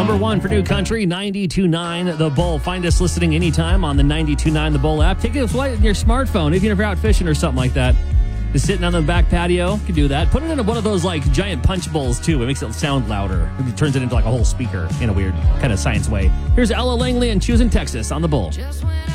Number one for New Country, 92.9 The Bull. Find us listening anytime on the 92.9 The Bull app. Take a flight on your smartphone if you're ever out fishing or something like that. Just sitting on the back patio, you can do that. Put it in one of those like giant punch bowls too. It makes it sound louder. It turns it into like a whole speaker in a weird kind of science way. Here's Ella Langley and Choosing Texas on The Bull.